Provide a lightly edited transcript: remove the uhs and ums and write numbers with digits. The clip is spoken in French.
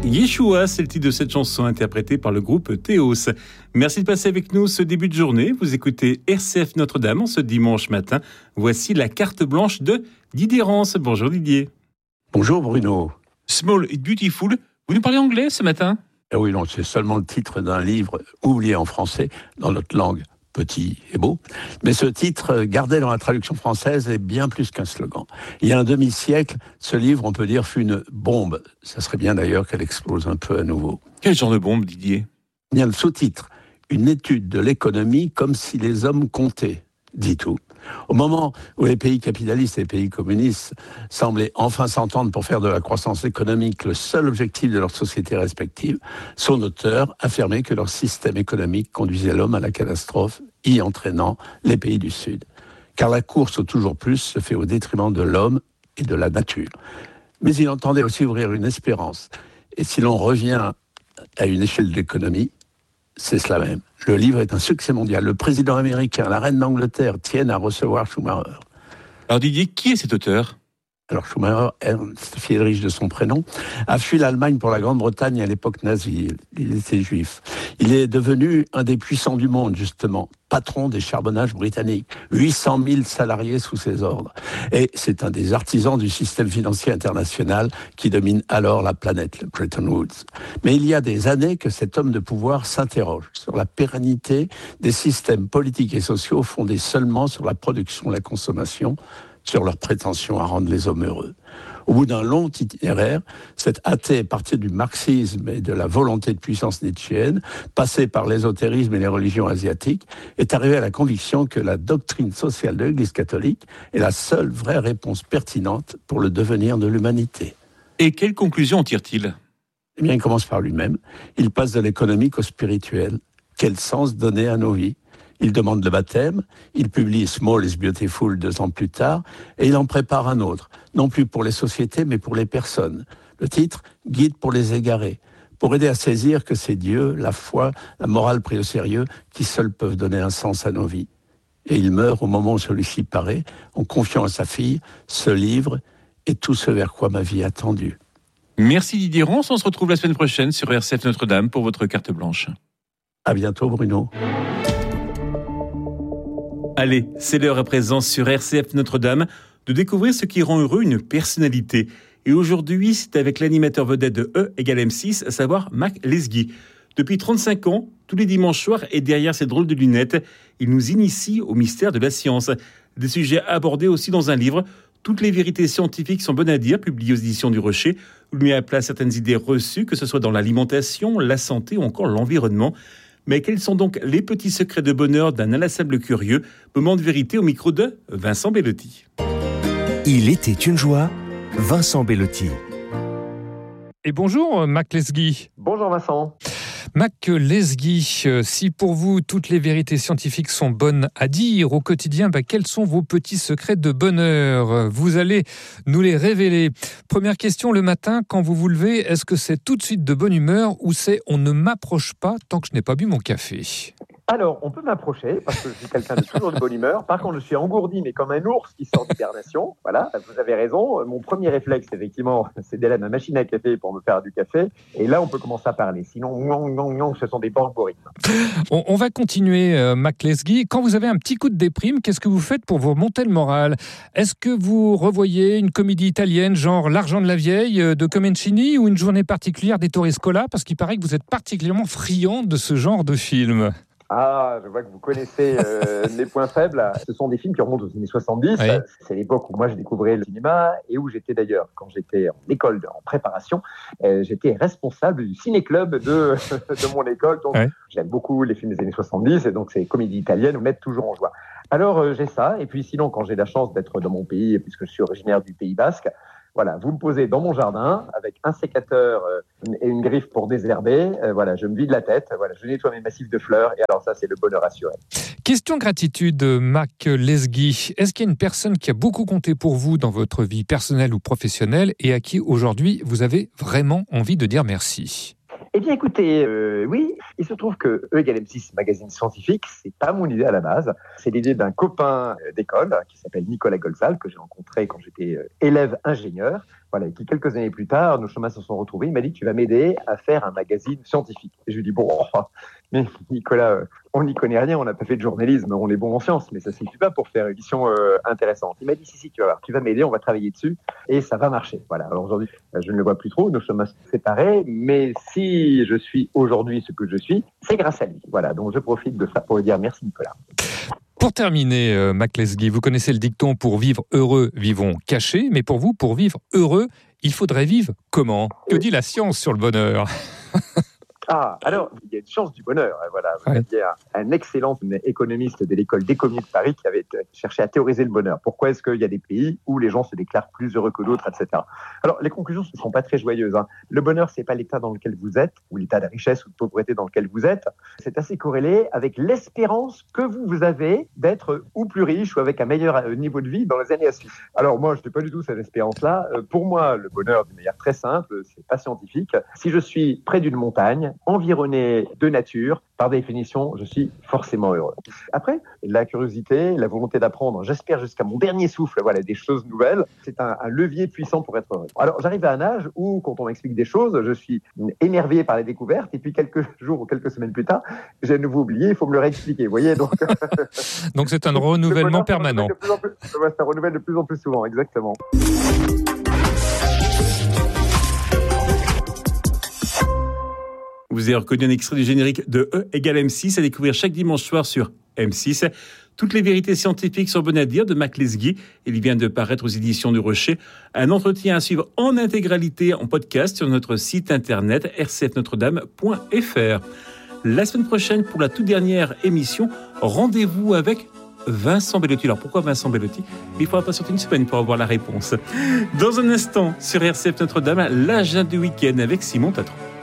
Yeshua, c'est le titre de cette chanson interprétée par le groupe Théos. Merci de passer avec nous ce début de journée. Vous écoutez RCF Notre-Dame en ce dimanche matin. Voici la carte blanche de Didier Rance. Bonjour Didier. Bonjour Bruno. Small and Beautiful. Vous nous parlez anglais ce matin ? Ah oui, non, c'est seulement le titre d'un livre oublié en français dans notre langue. Petit et beau. Mais ce titre, gardé dans la traduction française, est bien plus qu'un slogan. Il y a un demi-siècle, ce livre, on peut dire, fut une bombe. Ça serait bien d'ailleurs qu'elle explose un peu à nouveau. Quel genre de bombe, Didier ? Il y a le sous-titre. Une étude de l'économie comme si les hommes comptaient, dit tout. Au moment où les pays capitalistes et les pays communistes semblaient enfin s'entendre pour faire de la croissance économique le seul objectif de leurs sociétés respectives, son auteur affirmait que leur système économique conduisait l'homme à la catastrophe, y entraînant les pays du Sud. Car la course au toujours plus se fait au détriment de l'homme et de la nature. Mais il entendait aussi ouvrir une espérance. Et si l'on revient à une échelle de l'économie, c'est cela même. Le livre est un succès mondial. Le président américain, la reine d'Angleterre tiennent à recevoir Schumacher. Alors Didier, qui est cet auteur ? Alors Schumacher, Ernst Friedrich de son prénom, a fui l'Allemagne pour la Grande-Bretagne à l'époque nazie. Il était juif. Il est devenu un des puissants du monde, justement, patron des charbonnages britanniques. 800 000 salariés sous ses ordres. Et c'est un des artisans du système financier international qui domine alors la planète, le Bretton Woods. Mais il y a des années que cet homme de pouvoir s'interroge sur la pérennité des systèmes politiques et sociaux fondés seulement sur la production et la consommation, sur leur prétention à rendre les hommes heureux. Au bout d'un long itinéraire, cet athée est parti du marxisme et de la volonté de puissance nietzschéenne, passé par l'ésotérisme et les religions asiatiques, est arrivé à la conviction que la doctrine sociale de l'Église catholique est la seule vraie réponse pertinente pour le devenir de l'humanité. Et quelle conclusion en tire-t-il ? Eh bien, il commence par lui-même. Il passe de l'économique au spirituel. Quel sens donner à nos vies ? Il demande le baptême, il publie Small is Beautiful 2 ans plus tard, et il en prépare un autre, non plus pour les sociétés, mais pour les personnes. Le titre, Guide pour les égarés, pour aider à saisir que c'est Dieu, la foi, la morale pris au sérieux, qui seuls peuvent donner un sens à nos vies. Et il meurt au moment où celui-ci paraît, en confiant à sa fille ce livre et tout ce vers quoi ma vie a tendu. Merci Didier Rance, on se retrouve la semaine prochaine sur RCF Notre-Dame pour votre carte blanche. À bientôt Bruno. Allez, c'est l'heure à présent sur RCF Notre-Dame de découvrir ce qui rend heureux une personnalité. Et aujourd'hui, c'est avec l'animateur vedette de E égale M6, à savoir Mac Lesguy. Depuis 35 ans, tous les dimanches soirs et derrière ces drôles de lunettes, il nous initie au mystère de la science. Des sujets abordés aussi dans un livre. Toutes les vérités scientifiques sont bonnes à dire, publiées aux éditions du Rocher, où il met à plat certaines idées reçues, que ce soit dans l'alimentation, la santé ou encore l'environnement. Mais quels sont donc les petits secrets de bonheur d'un inlassable curieux ? Moment de vérité au micro de Vincent Bellotti. Il était une joie, Vincent Bellotti. Et bonjour Mac Lesguy. Bonjour Vincent. Mac Lesguy, si pour vous toutes les vérités scientifiques sont bonnes à dire au quotidien, quels sont vos petits secrets de bonheur ? Vous allez nous les révéler. Première question, le matin, quand vous vous levez, est-ce que c'est tout de suite de bonne humeur ou c'est on ne m'approche pas tant que je n'ai pas bu mon café ? Alors, on peut m'approcher parce que je suis quelqu'un de toujours de bonne humeur. Par contre, je suis engourdi, mais comme un ours qui sort d'hibernation. Voilà, vous avez raison. Mon premier réflexe, effectivement, c'est d'aller à ma machine à café pour me faire du café. Et là, on peut commencer à parler. Sinon, ce sont des algorithmes. On va continuer, Mac Lesguy. Quand vous avez un petit coup de déprime, qu'est-ce que vous faites pour vous remonter le moral ? Est-ce que vous revoyez une comédie italienne, genre L'argent de la vieille de Comencini, ou une journée particulière d'Ettore Scola ? Parce qu'il paraît que vous êtes particulièrement friand de ce genre de film. Ah, je vois que vous connaissez les points faibles. Ce sont des films qui remontent aux années 70. Oui. C'est l'époque où moi j'ai découvert le cinéma et où j'étais d'ailleurs, quand j'étais en école, en préparation, j'étais responsable du ciné-club de mon école. Donc j'aime beaucoup les films des années 70 et donc ces comédies italiennes me mettent toujours en joie. Alors j'ai ça, et puis sinon quand j'ai la chance d'être dans mon pays, puisque je suis originaire du Pays Basque, voilà, vous me posez dans mon jardin avec un sécateur et une griffe pour désherber. Voilà, je me vide la tête. Voilà, je nettoie mes massifs de fleurs. Et alors ça, c'est le bonheur assuré. Question gratitude, Mac Lesguy. Est-ce qu'il y a une personne qui a beaucoup compté pour vous dans votre vie personnelle ou professionnelle et à qui aujourd'hui vous avez vraiment envie de dire merci ? Eh bien, écoutez, oui, il se trouve que E égale M6, magazine scientifique, c'est pas mon idée à la base. C'est l'idée d'un copain d'école qui s'appelle Nicolas Golzal, que j'ai rencontré quand j'étais élève ingénieur. Voilà, et puis quelques années plus tard, nos chemins se sont retrouvés. Il m'a dit, tu vas m'aider à faire un magazine scientifique. Et je lui ai dit, bon, mais Nicolas, on n'y connaît rien, on n'a pas fait de journalisme, on est bon en sciences, mais ça ne suffit pas pour faire une émission intéressante. Il m'a dit, si, tu vas voir, tu vas m'aider, on va travailler dessus, et ça va marcher. Voilà, alors aujourd'hui, je ne le vois plus trop, nos chemins sont séparés, mais si je suis aujourd'hui ce que je suis, c'est grâce à lui. Voilà, donc je profite de ça pour lui dire merci Nicolas. Pour terminer, Mac Lesguy, vous connaissez le dicton « Pour vivre heureux, vivons cachés », mais pour vous, pour vivre heureux, il faudrait vivre comment ? Que dit la science sur le bonheur ? Alors, il y a une science du bonheur. Voilà, vous aviez un excellent économiste de l'école d'économie de Paris qui avait cherché à théoriser le bonheur. Pourquoi est-ce qu'il y a des pays où les gens se déclarent plus heureux que d'autres, etc. Alors, les conclusions ne sont pas très joyeuses. Le bonheur, c'est pas l'état dans lequel vous êtes, ou l'état de richesse ou de pauvreté dans lequel vous êtes. C'est assez corrélé avec l'espérance que vous avez d'être ou plus riche ou avec un meilleur niveau de vie dans les années à suivre. Alors, moi, je n'ai pas du tout cette espérance-là. Pour moi, le bonheur, d'une manière très simple, c'est pas scientifique. Si je suis près d'une montagne, environné de nature, par définition, je suis forcément heureux. Après, la curiosité, la volonté d'apprendre, j'espère jusqu'à mon dernier souffle, voilà, des choses nouvelles, c'est un levier puissant pour être heureux. Alors, j'arrive à un âge où, quand on m'explique des choses, je suis émerveillé par les découvertes, et puis quelques jours ou quelques semaines plus tard, j'ai à nouveau oublié, il faut me le réexpliquer, vous voyez, donc... Donc c'est un renouvellement permanent. Ça renouvelle de plus en plus souvent, exactement. Vous avez reconnu un extrait du générique de E égale M6 à découvrir chaque dimanche soir sur M6. Toutes les vérités scientifiques sont bonnes à dire de Mac Lesguy. Il vient de paraître aux éditions du Rocher. Un entretien à suivre en intégralité en podcast sur notre site internet rcfnotredame.fr. La semaine prochaine, pour la toute dernière émission, rendez-vous avec Vincent Bellotti. Alors pourquoi Vincent Bellotti ? Il faudra patienter une semaine pour avoir la réponse. Dans un instant, sur RCF Notre-Dame, l'agenda du week-end avec Simon Tatron.